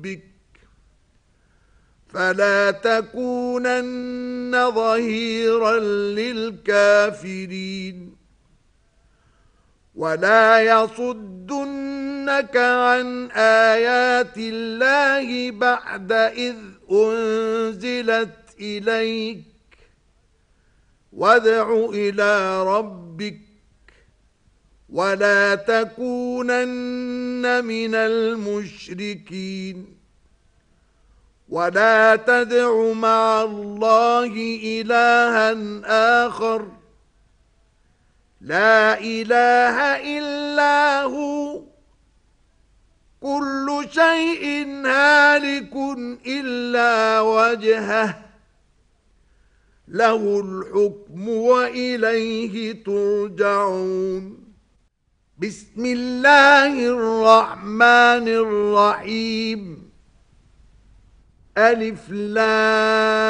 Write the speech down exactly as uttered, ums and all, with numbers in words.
ربك فلا تكونن ظهيرا للكافرين ولا يصدنك عن آيات الله بعد إذ أنزلت إليك وادع إلى ربك ولا تكونن من المشركين ولا تدع مع الله إلها آخر لا إله إلا هو كل شيء هالك إلا وجهه له الحكم وإليه ترجعون بسم الله الرحمن الرحيم ألف لام